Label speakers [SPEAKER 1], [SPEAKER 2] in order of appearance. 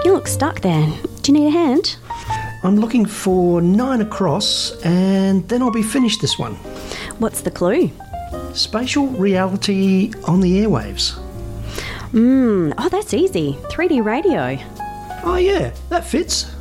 [SPEAKER 1] You look stuck there. Do you need a hand?
[SPEAKER 2] I'm looking for 9 across, and then I'll be finished this one.
[SPEAKER 1] What's the clue?
[SPEAKER 2] Spatial reality on the airwaves.
[SPEAKER 1] Oh, that's easy. 3D radio.
[SPEAKER 2] Oh yeah, that fits.